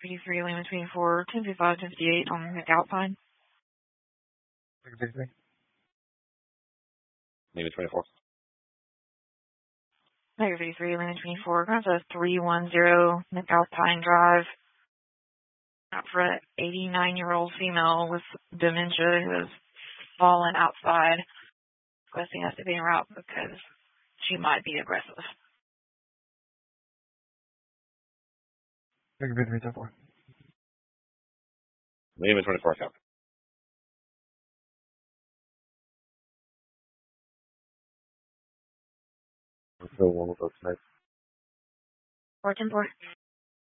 53 Lima 24, 1055, 1058 on McAlpine. Lima 24. Negative 53 Lima 24, that's a 310 McAlpine Drive. Out for an 89-year-old female with dementia who has fallen outside. Requesting us to be en route because she might be aggressive. Lima 24, copy. So one with us next. 410-4.